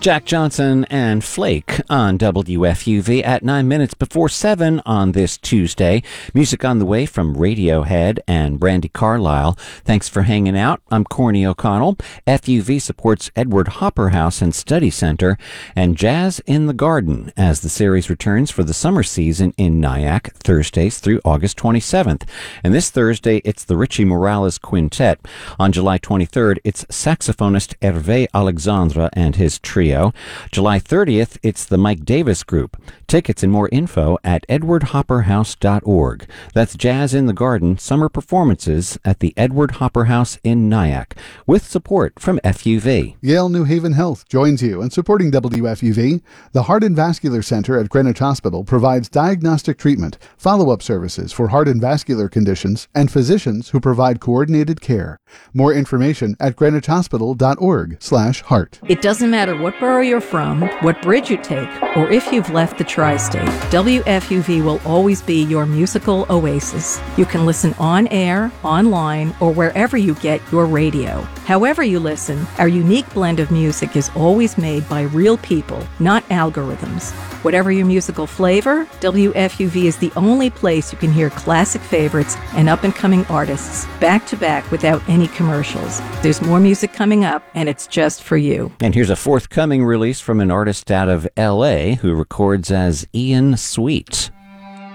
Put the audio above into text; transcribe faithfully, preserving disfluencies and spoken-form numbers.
Jack Johnson and Flake on W F U V at nine minutes before seven on this Tuesday. Music on the way from Radiohead and Brandi Carlile. Thanks for hanging out. I'm Corny O'Connell. F U V supports Edward Hopper House and Study Center and Jazz in the Garden as the series returns for the summer season in Nyack, Thursdays through August twenty-seventh. And this Thursday, it's the Richie Morales Quintet. On July twenty-third, it's saxophonist Hervé Alexandre and his trio. July thirtieth, it's the Mike Davis Group. Tickets and more info at edward hopper house dot org. That's Jazz in the Garden summer performances at the Edward Hopper House in Nyack, with support from F U V. Yale New Haven Health joins you in supporting W F U V. The Heart and Vascular Center at Greenwich Hospital provides diagnostic treatment, follow-up services for heart and vascular conditions, and physicians who provide coordinated care. More information at greenwich hospital dot org slash heart. It doesn't matter what borough you're from, what bridge you take, or if you've left the tri-state, W F U V will always be your musical oasis. You can listen on air, online, or wherever you get your radio. However you listen, our unique blend of music is always made by real people, not algorithms. Whatever your musical flavor, W F U V is the only place you can hear classic favorites and up-and-coming artists back to back without any commercials. There's more music coming up, and it's just for you. And here's a forthcoming release from an artist out of L A who records as Ian Sweet.